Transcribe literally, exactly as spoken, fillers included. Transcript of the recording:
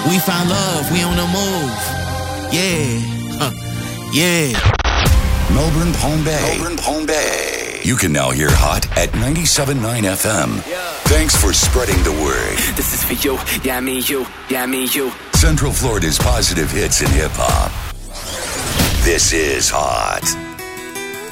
We found love, we on the move. Yeah, huh. Yeah. Melbourne, Palm Bay. Melbourne, Palm Bay. You can now hear Hot at ninety-seven point nine F M. Yeah. Thanks for spreading the word. This is for you, yeah, I mean you, yeah, I mean you. Central Florida's positive hits in hip-hop. This is Hot.